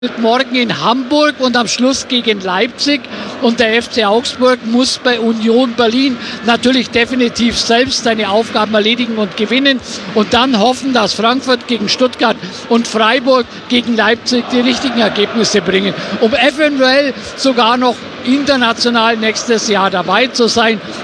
Morgen in Hamburg und am Schluss gegen Leipzig. Und der FC Augsburg muss bei Union Berlin natürlich definitiv selbst seine Aufgaben erledigen und gewinnen. Und dann hoffen, dass Frankfurt gegen Stuttgart und Freiburg gegen Leipzig die richtigen Ergebnisse bringen, um eventuell sogar noch international nächstes Jahr dabei zu sein.